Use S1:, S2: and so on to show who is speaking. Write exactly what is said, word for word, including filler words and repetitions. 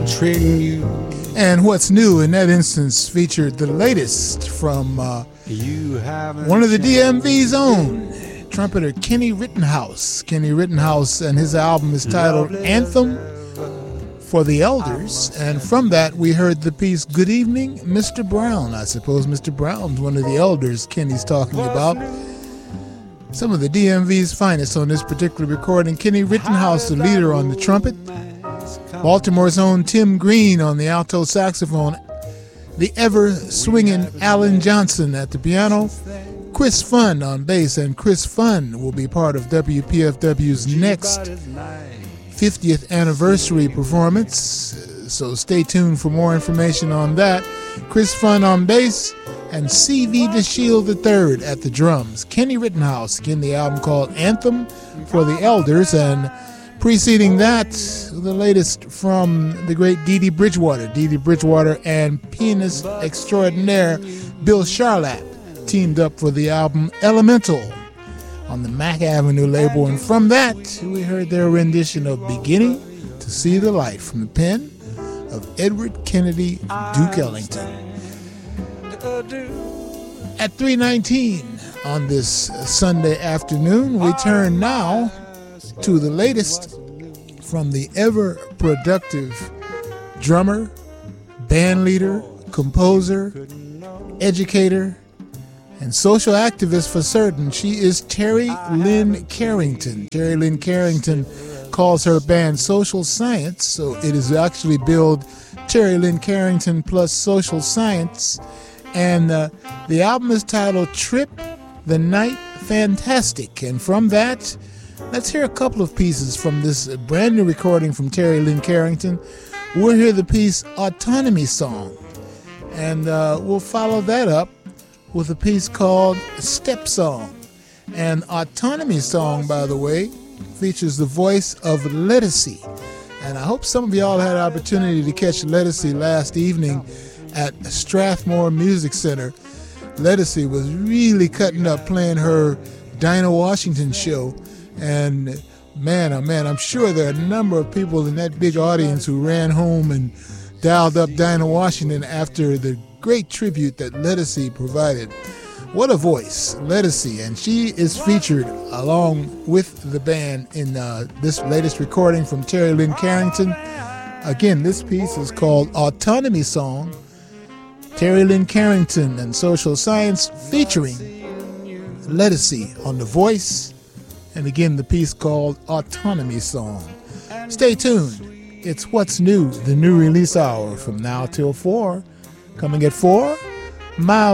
S1: treating you.
S2: And what's new in that instance featured the latest from uh, one of the D M V's own, trumpeter Kenny Rittenhouse. Kenny Rittenhouse, and his album is titled Anthem for the Elders. And from that, we heard the piece Good Evening, Mister Brown. I suppose Mister Brown's one of the elders Kenny's talking about. Some of the D M V's finest on this particular recording. Kenny Rittenhouse, the leader on the trumpet. Baltimore's own Tim Green on the alto saxophone. The ever-swinging Alan Johnson at the piano. Chris Funn on bass, and Chris Funn will be part of W P F W's next fiftieth anniversary performance, so stay tuned for more information on that. Chris Funn on bass, and C V DeShield the third at the drums. Kenny Rittenhouse, again, the album called Anthem for the Elders, and preceding that, the latest from the great Dee Dee Bridgewater. Dee Dee Bridgewater and pianist extraordinaire Bill Charlap teamed up for the album Elemental on the Mack Avenue label, and from that we heard their rendition of Beginning to See the Light from the pen of Edward Kennedy Duke Ellington. At three nineteen on this Sunday afternoon, we turn now to the latest from the ever productive drummer, band leader, composer, educator, and social activist for certain. She is Terry Lynn Carrington. Terry Lynn Carrington calls her band Social Science, so it is actually billed Terry Lynn Carrington plus Social Science. And uh, the album is titled Trip the Night Fantastic. And from that, let's hear a couple of pieces from this brand new recording from Terry Lynn Carrington. We'll hear the piece Autonomy Song, and uh, we'll follow that up with a piece called Step Song. And Autonomy Song, by the way, features the voice of Lettucey. And I hope some of y'all had an opportunity to catch Lettucey last evening at Strathmore Music Center. Lettucey was really cutting up playing her Dinah Washington show. And man, oh man, I'm sure there are a number of people in that big audience who ran home and dialed up Dinah Washington after the great tribute that Lettucey provided. What a voice, Lettucey, and she is featured along with the band in uh, this latest recording from Terry Lynn Carrington. Again, this piece is called Autonomy Song. Terry Lynn Carrington and Social Science featuring Lettucey on the voice, and again the piece called Autonomy Song. Stay tuned. It's What's New, the new release hour from now till four. Coming at four, Miles